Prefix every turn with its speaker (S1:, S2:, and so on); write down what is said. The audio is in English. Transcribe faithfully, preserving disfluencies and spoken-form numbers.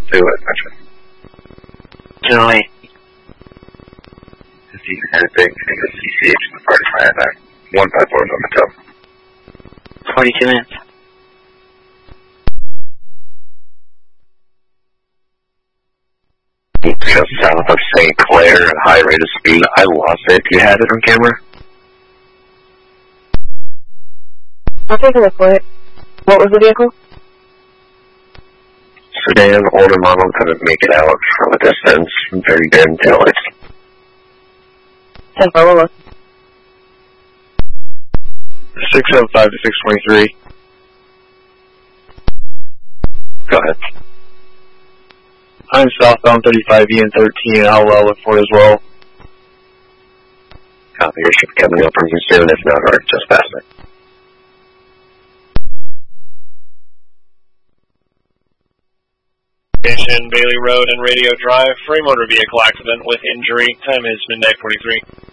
S1: do it. Gotcha.
S2: Generally.
S1: If you had a big thing of C C H in the party plan, that one five four is on the top.
S2: forty-two minutes.
S1: Just south of Saint Clair at high rate of speed. I lost it. You had it on camera?
S3: I'll take a look for it. What was the vehicle?
S1: Sedan, older model, couldn't make it out from a distance. Very dim taillights.
S3: ten four, we'll look.
S1: six oh five to six twenty-three. Go ahead.
S4: I'm southbound thirty-five E and thirteen. I'll uh, look for it as well.
S1: Copy. Your ship coming up from you soon. If not, or just past it.
S5: Bailey Road and Radio Drive for a motor vehicle accident with injury. Time is midnight forty-three.